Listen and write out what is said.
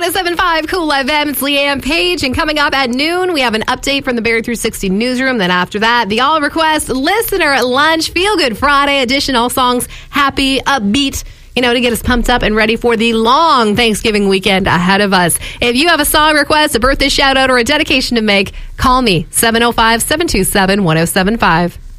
107.5 Cool FM. It's Leanne Page. And coming up at noon, we have an update from the Barrie 360 newsroom. Then after that, the All Request Listener at Lunch Feel Good Friday edition. All songs happy, upbeat, to get us pumped up and ready for the long Thanksgiving weekend ahead of us. If you have a song request, a birthday shout out, or a dedication to make, call me 705-727-1075.